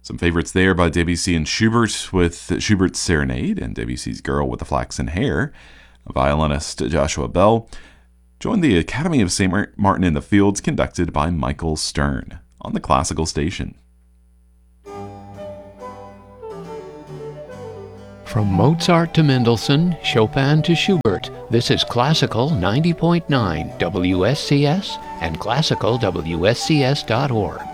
Some favorites there by Debussy and Schubert with Schubert's Serenade and Debussy's Girl with the Flaxen Hair. Violinist Joshua Bell joined the Academy of St. Martin in the Fields, conducted by Michael Stern, on the Classical Station. From Mozart to Mendelssohn, Chopin to Schubert, this is Classical 90.9 WSCS and classicalwscs.org.